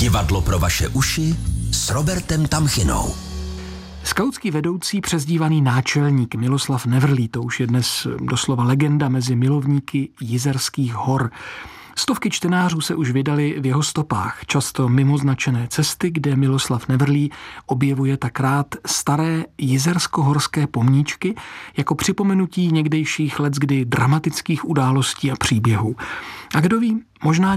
Divadlo pro vaše uši s Robertem Tamchinou. Skautský vedoucí přezdívaný náčelník Miloslav Nevrlý, to už je dnes doslova legenda mezi milovníky Jizerských hor. Stovky čtenářů se už vydali v jeho stopách, často mimo značené cesty, kde Miloslav Nevrlý objevuje tak rád staré jizersko-horské pomníčky jako připomenutí někdejších leckdy dramatických událostí a příběhů. A kdo ví, možná